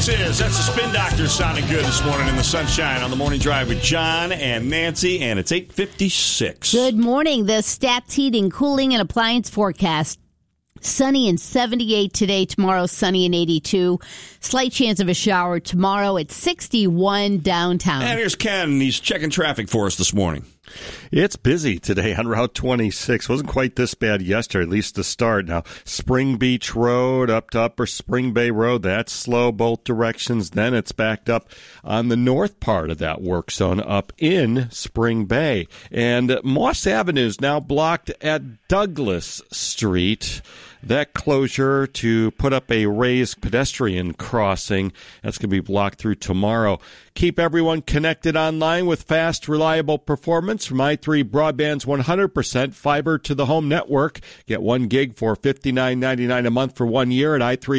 That's the Spin Doctor sounding good this morning in the sunshine on the Morning Drive with John and Nancy, and it's 8:56. Good morning. The Stats Heating, Cooling, and Appliance forecast. Sunny and 78 today. Tomorrow, sunny and 82. Slight chance of a shower tomorrow at 61 downtown. And here's Ken. He's checking traffic for us this morning. It's busy today on Route 26. Wasn't quite this bad yesterday, at least to start. Now, Spring Beach Road up to Upper Spring Bay Road, that's slow both directions. Then it's backed up on the north part of that work zone up in Spring Bay. And Moss Avenue is now blocked at Douglas Street. That closure to put up a raised pedestrian crossing, that's going to be blocked through tomorrow. Keep everyone connected online with fast, reliable performance from i3 Broadband's 100% fiber to the home network. Get 1 gig for $59.99 a month for 1 year at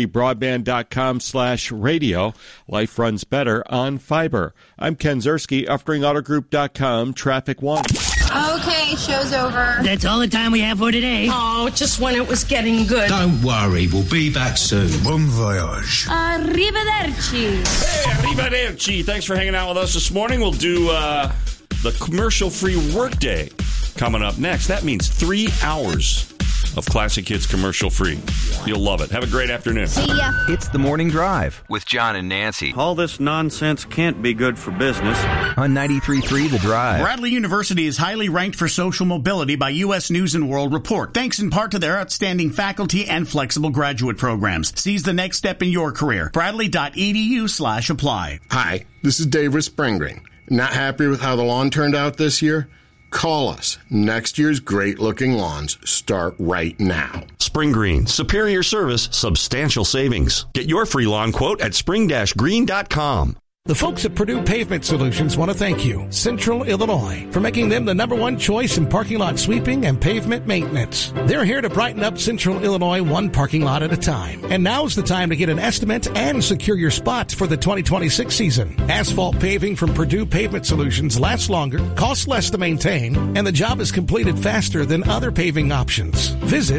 i3broadband.com/radio. Life runs better on fiber. I'm Ken Zerski, UfteringAutoGroup.com, Traffic 1. Okay, show's over. That's all the time we have for today. Oh, just when it was getting good. Don't worry, we'll be back soon. Bon voyage. Arrivederci. Hey, arrivederci. Thanks for hanging out with us this morning. We'll do the commercial-free workday coming up next. That means 3 hours of classic hits commercial-free. You'll love it. Have a great afternoon. See ya. It's the Morning Drive with John and Nancy. All this nonsense can't be good for business. On 93.3 The Drive. Bradley University is highly ranked for social mobility by U.S. News & World Report, thanks in part to their outstanding faculty and flexible graduate programs. Seize the next step in your career. Bradley.edu/apply. Hi, this is Dave with Spring Green. Not happy with how the lawn turned out this year? Call us. Next year's great-looking lawns start right now. Spring Green. Superior service, substantial savings. Get your free lawn quote at spring-green.com. The folks at Purdue Pavement Solutions want to thank you, Central Illinois, for making them the #1 choice in parking lot sweeping and pavement maintenance. They're here to brighten up Central Illinois one parking lot at a time. And now's the time to get an estimate and secure your spots for the 2026 season. Asphalt paving from Purdue Pavement Solutions lasts longer, costs less to maintain, and the job is completed faster than other paving options. Visit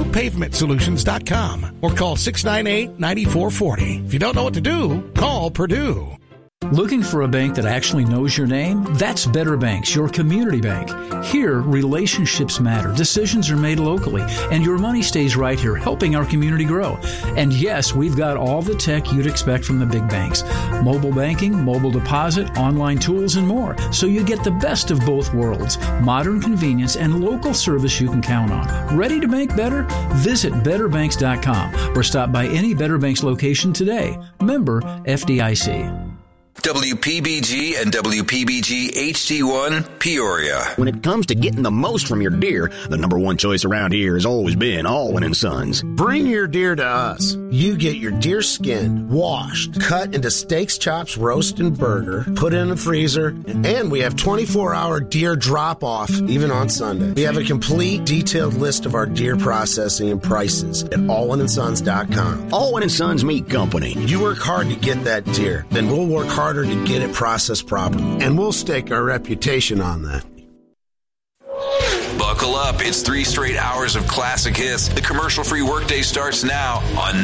PurduePavementSolutions.com or call 698-9440. If you don't know what to do, call Purdue. Looking for a bank that actually knows your name? That's Better Banks, your community bank. Here, relationships matter, decisions are made locally, and your money stays right here, helping our community grow. And yes, we've got all the tech you'd expect from the big banks. Mobile banking, mobile deposit, online tools, and more. So you get the best of both worlds. Modern convenience and local service you can count on. Ready to bank better? Visit betterbanks.com or stop by any Better Banks location today. Member FDIC. WPBG and WPBG HD1 Peoria. When it comes to getting the most from your deer, the #1 choice around here has always been Allwyn & Sons. Bring your deer to us. You get your deer skin washed, cut into steaks, chops, roast, and burger, put in the freezer, and we have 24-hour deer drop-off even on Sunday. We have a complete, detailed list of our deer processing and prices at allwynsons.com. Allwyn & Sons Meat Company. You work hard to get that deer, then we'll work harder to get it processed properly, and we'll stake our reputation on that. Buckle up. It's 3 straight hours of classic hits. The commercial-free workday starts now on